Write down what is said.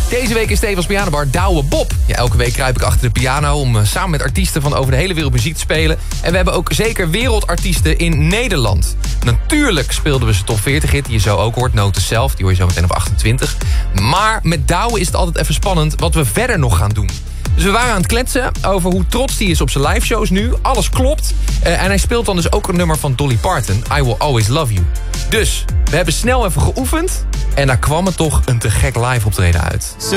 Deze week is Stevens Pianobar Douwe Bob. Ja, elke week kruip ik achter de piano om samen met artiesten van over de hele wereld muziek te spelen. En we hebben ook zeker wereldartiesten in Nederland. Natuurlijk speelden we zijn top 40 hit, die je zo ook hoort. Note zelf, die hoor je zo meteen op 28. Maar met Douwe is het altijd even spannend wat we verder nog gaan doen. Dus we waren aan het kletsen over hoe trots hij is op zijn liveshows nu. Alles klopt. En hij speelt dan dus ook een nummer van Dolly Parton. I Will Always Love You. Dus we hebben snel even geoefend. En daar kwam er toch een te gek live optreden uit.